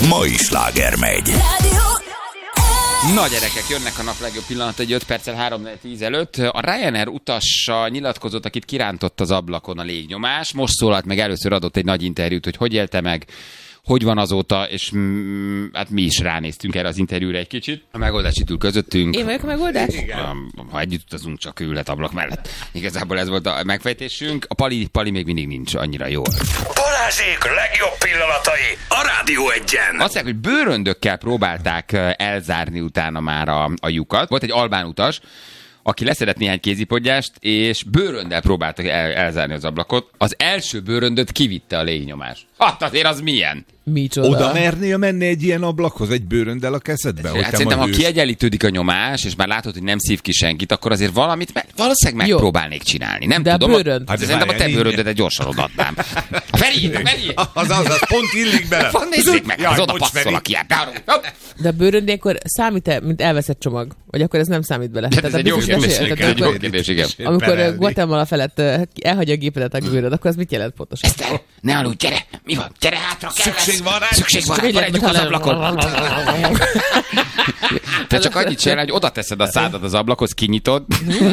mai sláger megy. Na gyerekek, jönnek a nap legjobb pillanat egy 5 perccel 3-10 előtt. A Ryanair utassa nyilatkozott, akit kirántott az ablakon a légnyomás. Most szólalt meg, először adott egy nagy interjút, hogy élte meg, hogy van azóta, és hát mi is ránéztünk erre az interjúra egy kicsit. A megoldás itt ül közöttünk. Én vagyok a megoldás? Ha együtt utazunk, csak ő ült ablak mellett. Igazából ez volt a megfejtésünk. A Pali még mindig nincs annyira jól. Balázsék legjobb pillanatai a Rádió Egyen. Azt mondják, hogy bőröndökkel próbálták elzárni utána már a lyukat. Volt egy albán utas, aki leszedett néhány kézipodgyást, és bőröndel próbáltak elzárni az ablakot. Az első bőröndöt kivitte a légnyomás. Hát azért az milyen? Micsoda? Oda mernél menni egy ilyen ablakhoz, egy bőröndel a kezedbe? Hát szerintem, ha kiegyenlítődik a nyomás, és már látod, hogy nem szív ki senkit, akkor azért valamit valószínűleg megpróbálnék csinálni. Nem de tudom. A bőrönd. Hát szerintem a te bőröndödet gyorsan odaadnám. Feri! Az pont illik bele. Nézzék meg, az oda passzol a kiárt. De a bőrönd ilyenkor számít-e, mint elveszett csomag? Vagy akkor ez nem számít bele? Ez egy jó kérdés, igen. Amikor Guatemala felett elhagyja a gépedet a bőrönd, akkor ez mit jelent pontosan? Eszter, ne aludj, gyere! Mi van? Gyere hátra, kell Szükség van rá? Szükség van rá, egy lyuk az ablakon. Te csak annyit csinálj, hogy oda teszed a szádat az ablakhoz, kinyitod.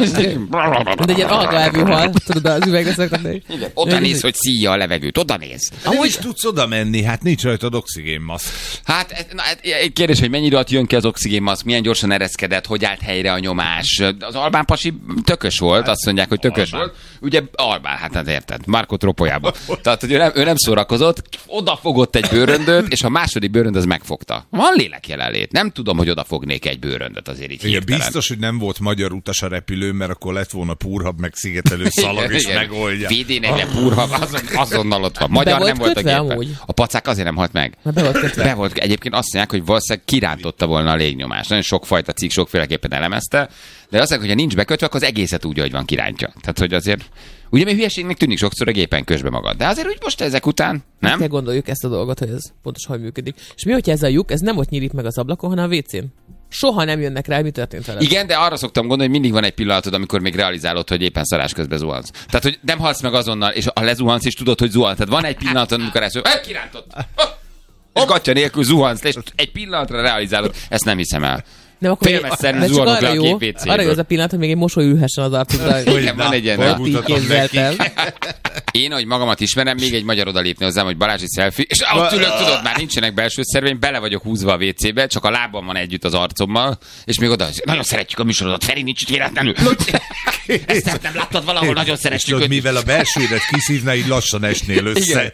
De egy ilyen algaelvű hal, tudod, az üvegre szakadni. Oda néz, hogy szíja a levegőt, oda néz. Amúgy is tudsz oda menni, hát nincs rajtad oxigénmaszk. Hát egy kérdés, hogy mennyi alatt jön ki az oxigénmaszk, milyen gyorsan ereszkedett, hogy állt helyre a nyomás. Az albán pasi tökös volt, azt mondják, hogy tökös volt. Ugye albán, hát érted, Marco Tropojában. Tehát, hogy ő nem szórakozott, odafogott egy bőröndöt, és a második bőrönd az megfogta. Van lélek jelenlét. Nem tudom, hogy odafognék egy bőröndöt azért így hirtelen. Biztos, hogy nem volt magyar utas a repülőn, mert akkor lett volna púrhab, meg szigetelő szalag, és megoldja. VD-4-re púrhab, azonnal ott van. Magyar nem volt a gépen. A pacák azért nem halt meg. Be volt. Egyébként azt mondják, hogy valószínűleg kirántotta volna a légnyomás. Nagyon sokfajta cikk sokféleképpen elemezte, de azt mondják, hogy ha nincs bekötve, akkor az egészet úgy, hogy van kirántja. Tehát, hogy azért ugye mi hülyeségnek tűnik sokszor a gépen közbe magad. De azért úgy most ezek után, nem? Kell gondoljuk ezt a dolgot, hogy ez pontosan hogy működik. És mi, hogyha ez a lyuk, ez nem ott nyílik meg az ablakon, hanem a WC-n? Soha nem jönnek rá, hogy mi történt vele. Igen, de arra szoktam gondolni, hogy mindig van egy pillanatod, amikor még realizálod, hogy éppen szarás közben zuhansz. Tehát, hogy nem halsz meg azonnal, és ha lezuhansz, és tudod, hogy zuhansz. Tehát van egy pillanatod, amikor ezt kirántott. És gatya nélkül zuhansz, és egy pillanatra realizálod. Ezt nem hiszem el. Félmezszerűen zuhanok le a gép WC-ből. Arra jó az a pillanat, hogy még egy mosoly ülhessen az arcodra. Igen, van egy ilyen. Kézzeltem. Én, ahogy magamat ismerem, még egy magyar odalépni hozzám, hogy Balázsi selfie, és ott ülök, tudod, már nincsenek belső szerveim, bele vagyok húzva a WC-be, csak a lábam van együtt az arcommal, és még oda, nagyon szeretjük a műsorodat, Feri, nincs itt véletlenül. Ezt nem láttad valahol, nagyon szeretjük őt. Mivel a belsődet kiszívná, így lassan esnél össze.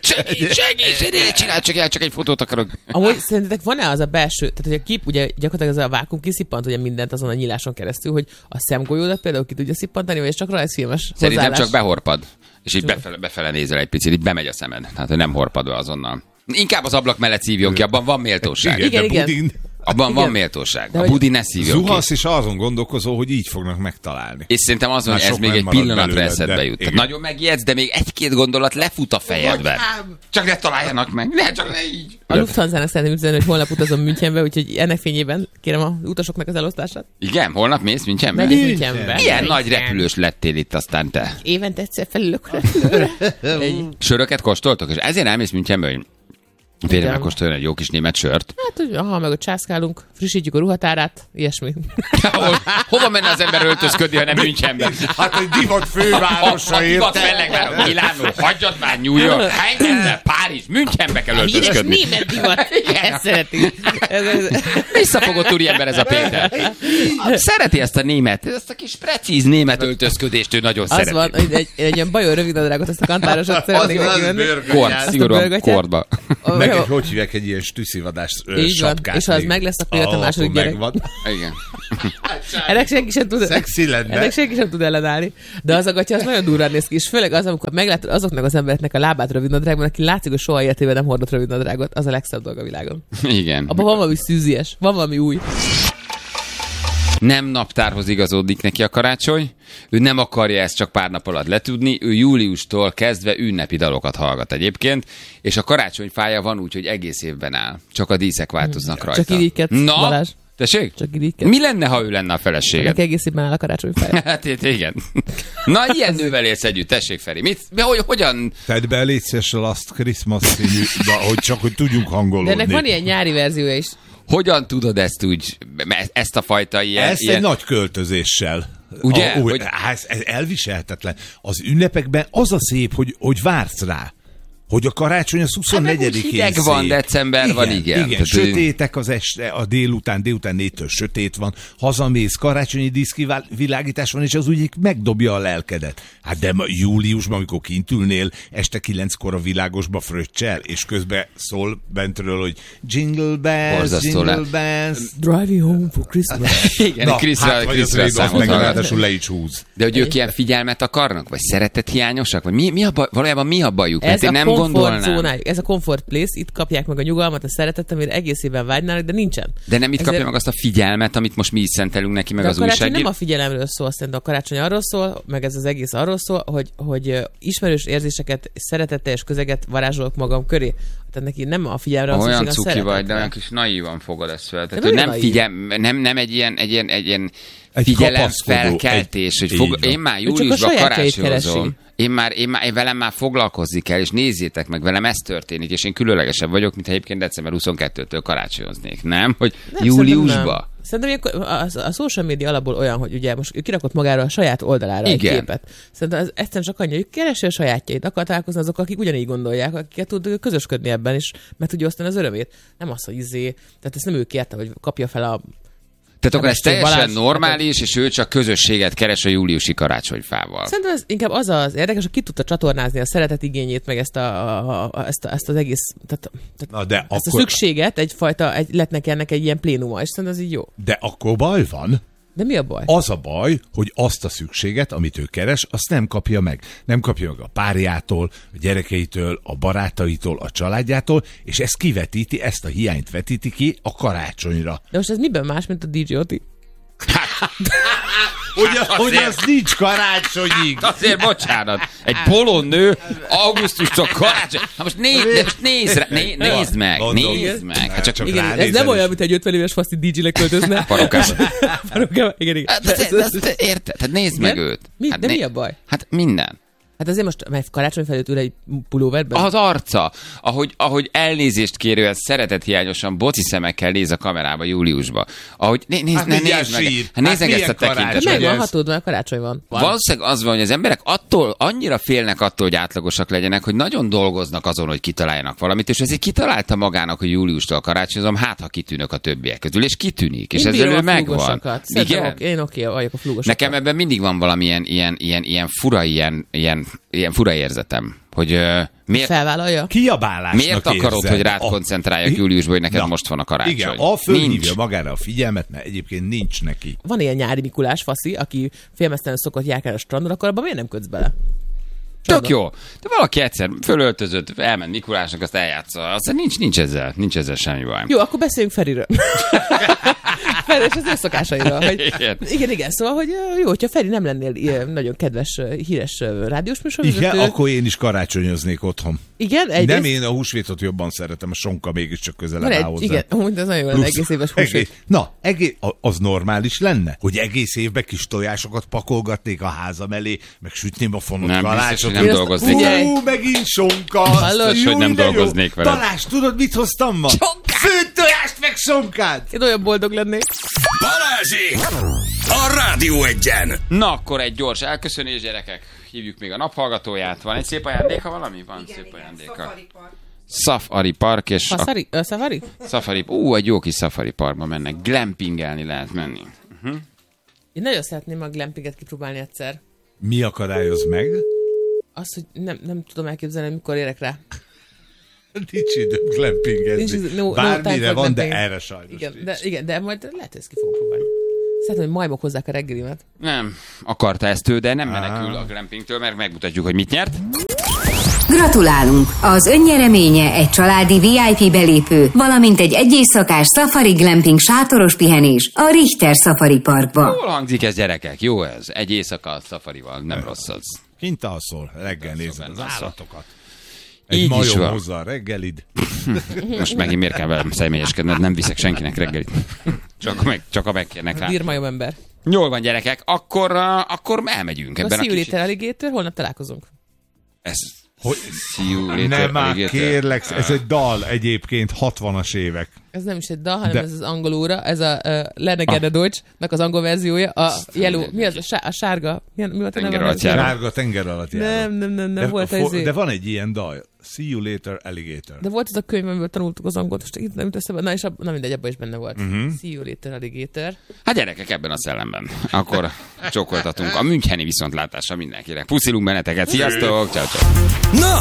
Segíts, csak egy fotót akarok. Amúgy szerintetek van-e az a belső, tehát hogy a kép, ugye gyakorlatilag az a vákum kiszippant ugye mindent azon a nyíláson keresztül, hogy a szemgolyódat például ki tudja szippantani, vagy ez csak rajzfilmes Szerintem hozzáállás? csak behorpad. És így befele nézel egy picit, így bemegy a szemed. Tehát, hogy nem horpad be azonnal. Inkább az ablak mellett szívjon ki, abban van méltóság. Igen. Abban van méltóság. A budi ne szívjon ki. Zuhansz is azon gondolkozol, hogy így fognak megtalálni. És szerintem azon, hogy ez még egy pillanatra eszedbe jut. Tehát nagyon megijedsz, de még egy-két gondolat lefut a fejedbe. Csak ne találjanak meg. Csak ne így. A Lufthansa-nak szeretném üzenni, hogy holnap utazom Münchenbe, úgyhogy ennek fényében kérem az utasoknak az elosztását. Igen, holnap mész Münchenbe? Megyek Münchenbe. Milyen nagy repülős lettél itt aztán te? Évente egyszer felülök repülőre. Söröket kóstoltok? És ezért elmész Münchenbe, hogy félre megkóstoljon egy jó kis német sört. Hát, ha meg ott császkálunk, frissítjük a ruhatárát, ilyesmi. Hova menne az ember öltözködni, ha nem Münchenbe? Hát egy divat fővárosa érte. Divat fellegváros, Milánó, hagyjad már New York, Engedne, Párizs, Münchenbe kell öltözködni. Híres német divat, ezt szereti. Visszafogott úriember ez a Péter. Szereti ezt a német, ezt a kis precíz német öltözködést, ő nagyon szereti. Az van, egy ilyen bajor rövidnadrágot, ezt a kantárosat szeretnék neki venni. Kord, szigorúan kordba. Meg egy, hogy hívják, egy ilyen stüsszivadás sapkát. És ha az meg lesz, akkor jött a második gyerek. Igen. Ennek senki sem tud, szexi lenne. Ennek senki sem tud ellenállni. De az a gatya, az nagyon durrán néz ki, és főleg az, amikor meglátod azoknak az embereknek a lábát rövidnadrágban, aki látszik, hogy soha életében nem hordott rövidnadrágot, az a legszebb dolog a világon. Igen. Abban van valami szűzies, van valami új. Nem naptárhoz igazódik neki a karácsony, ő nem akarja ezt csak pár nap alatt letudni, ő júliustól kezdve ünnepi dalokat hallgat egyébként, és a karácsonyfája van úgy, hogy egész évben áll. Csak a díszek változnak rajta. Csak irigykedsz, Balázs. Tessék? Csak így Mi lenne, ha ő lenne a feleséged? Ennek egész évben áll a karácsonyfája. Hát igen. Na, ilyen nővel élsz együtt. Tessék, Feri. Hogyan? Tedd be légy szíves a Last Christmas színű, hogy tudjunk hangolódni. De ennek van ilyen nyári verziója is. Hogyan tudod ezt úgy, ezt a fajta ilyen... Ezt egy nagy költözéssel. Ugye? Ez elviselhetetlen. Az ünnepekben az a szép, hogy vársz rá. Hogy a karácsony az 24-én hideg van, december van, igen. Igen, sötétek az este, a délután 4-től sötét van, hazamész, karácsonyi díszkivilágítás van, és az úgy megdobja a lelkedet. Hát de júliusban, amikor kint ülnél, este 9-kor a világosba fröccsel, és közben szól bentről, hogy jingle bells, jingle bells. Driving home for Christmas. Igen, Krisztra számot ráadásul le is húz. De hogy ők ilyen figyelmet akarnak, vagy szeretethiányosak, vagy valójában mi a bajuk? Ez én nem gondolnám. Ez a comfort place, itt kapják meg a nyugalmat, a szeretetet, amire egész évben vágynának, de nincsen. De nem itt kapja meg azt a figyelmet, amit most mi is szentelünk neki, meg de az újságír. A karácsony újságír. nem a figyelemről szól, szerintem a karácsony arról szól, meg ez az egész arról szól, hogy ismerős érzéseket, szeretetteljes közeget varázsolok magam köré. Tehát neki nem a figyelemre van szükség, olyan a cuki szeretetre. vagy, de olyan kis naívan fogod ezt fel. Tehát, De hogy nem egy ilyen figyelemfelkeltés, hogy én már júliusban karácsonyozom. Én velem már foglalkozni kell, és nézzétek meg, velem ez történik, és én különlegesebb vagyok, mint egyébként december 22-től karácsonyoznék, nem? Hogy júliusba. Szerintem a social media alapból olyan, hogy ugye most ő kirakott magára a saját oldalára egy képet. Szerintem ez egyszerűen csak annyi, hogy keresi a sajátjait, akar találkozni azok, akik ugyanígy gondolják, akiket tud közösködni ebben is, mert tudja osztani az örömét. Nem az, hogy tehát ezt nem ő kérte, hogy kapja fel a... Tehát akkor ez teljesen normális, és ő csak közösséget keres a júliusi karácsonyfával. Szerintem ez inkább az érdekes, hogy ki tudta csatornázni a szeretet igényét, meg ezt az egész, ezt a szükséget, lett neki ennek egy ilyen plénuma, és szerintem ez így jó. De akkor baj van. De mi a baj? Az a baj, hogy azt a szükséget, amit ő keres, azt nem kapja meg. Nem kapja meg a párjától, a gyerekeitől, a barátaitól, a családjától, és ezt kivetíti, ezt a hiányt vetíti ki a karácsonyra. De most ez miben más, mint a DJ Oti? Hogy az nincs karácsonyig. Azért bocsánat. Egy bolond nő augusztustól karácsony. Most nézd meg. Hát csak igen, ez nem olyan, mint egy 50 éves faszti DJ-le költözne. Parókába. Igen. Érted? Hát nézd meg őt. De mi a baj? Hát minden. Hát azért most, mert karácsony felőtt ül egy pulóverben? Az arca, ahogy elnézést kérően szeretethiányosan boci szemekkel néz a kamerába júliusba. Ahogy nézd meg. Hát nézd meg ezt a tekintetet. Megvan hatód, mert karácsony van. Valószínűleg az van, hogy az emberek annyira félnek attól, hogy átlagosak legyenek, hogy nagyon dolgoznak azon, hogy kitaláljanak valamit, és ezért kitalálta magának, hogy júliustól karácsonyozom, hát ha kitűnök a többiek közül, és kitűnik, és ezzel ő megvan. Igen? Én oké vagyok a flúgosokkal. Nekem ebben mindig van valamilyen ilyen fura érzetem, hogy miért felvállalja? Kiabálásnak miért akarod, hogy rád koncentráljak júliusban, hogy neked most van a karácsony? Igen, fölhívja magára a figyelmet, mert egyébként nincs neki. Van ilyen nyári Mikulás faszi, aki félmeztelenül szokott járkálni a strandon, akkor abban miért nem kötsz bele? Tök jó. De valaki egyszer fölöltözött, elment Mikulásnak, azt eljátsza. Aztán nincs ezzel semmi baj. Jó, akkor beszéljünk Feriről. Feri és az ő szokásairól. Hogy, igen. Szóval, hogy jó, hogyha Feri nem lennél ilyen nagyon kedves, híres rádiós műsorvezető. Igen, akkor én is karácsonyoznék otthon. Igen? Nem, én a húsvétot jobban szeretem, a sonka mégiscsak közelebb áll hozzá. Igen, amúgy ez nagyon jó, egész éves húsvét. Az normális lenne, hogy egész évben kis tojásokat pakolgatnék a házam elé, meg sütném a fonott kalácsot. Nem dolgoznék. Megint sonka! Hallod, hogy nem dolgoznék vele. Balázs, tudod, mit hoztam ma? Főtt tojást, meg sonkát! Én olyan boldog lennék. Balázsi! A Rádió Egyen! Na, akkor egy gyors elköszönés, gyerekek. Hívjuk még a naphallgatóját. Van egy szép ajándéka valami? Van igen, szép ajándéka. Safari Park és... Safari? Safari. Egy jó kis Safari Parkba mennek. Glampingelni lehet menni. Én nagyon szeretném a glampinget kipróbálni egyszer. Mi akadályoz meg? Azt, hogy nem tudom elképzelni, mikor érek rá. Nincs időm glampingezni. Bármire van, de erre sajnos de majd lehet, hogy ezt ki fogom próbálni. Szeretném, hogy majmok hozzák a reggelimet. Nem akarta ezt ő, de nem menekül a glampingtől, mert megmutatjuk, hogy mit nyert. Gratulálunk! Az önnyereménye egy családi VIP belépő, valamint egy éjszakás Safari Glamping sátoros pihenés a Richter Safari Parkba. Jól hangzik ez, gyerekek, jó ez. Egy éjszaka Safarival, nem rossz az. Kint alszol, reggel nézed az állatokat. Egy Így is majom van. hozza a reggelid. Most megint miért kell velem személyeskedned, nem viszek senkinek reggelit. Csak a megkérnek rá. Bírmajom ember. Jól van, gyerekek, akkor elmegyünk ebben a See you kicsit. later, alligator, holnap találkozunk. Ez... Hogy... See you later, Nem már alligator. kérlek, ez egy dal egyébként 60-as évek. Ez nem is egy dal, hanem De- ez az angolóra, ez a Lenegede Deutsch-nak az angol verziója, a yellow, mi az, a sárga, mi volt a neve? Tengeralattjáró. Sárga tenger alatt járó. Nem volt ez. De van egy ilyen dal. See you later, alligator. De volt ez a könyv, amiből tanultuk az angolt, most itt nem jut eszembe. Na és na mindegy, abban is benne volt. See you later, alligator. Hát gyerekek, ebben a szellemben. Akkor csókoltatunk a müncheni viszontlátásra mindenkinek. Puszilunk benneteket, sziasztok, ciao, ciao. Na,